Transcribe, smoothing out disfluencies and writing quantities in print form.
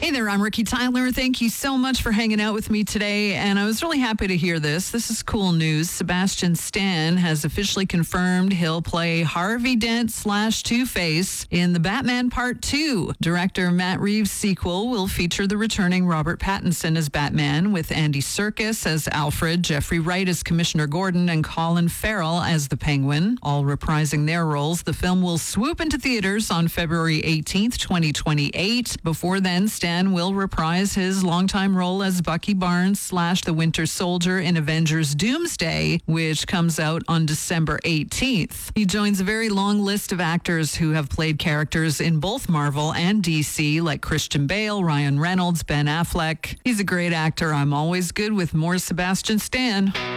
Hey there, I'm Ricky Tyler. Thank you so much for hanging out with me today. And I was really happy to hear this. This is cool news. Sebastian Stan has officially confirmed he'll play Harvey Dent / Two-Face in The Batman Part 2. Director Matt Reeves' sequel will feature the returning Robert Pattinson as Batman, with Andy Serkis as Alfred, Jeffrey Wright as Commissioner Gordon, and Colin Farrell as the Penguin, all reprising their roles. The film will swoop into theaters on February 18th, 2028. Before then, Stan will reprise his longtime role as Bucky Barnes / the Winter Soldier in Avengers Doomsday, which comes out on December 18th. He joins a very long list of actors who have played characters in both Marvel and DC, like Christian Bale, Ryan Reynolds, Ben Affleck. He's a great actor. I'm always good with more Sebastian Stan.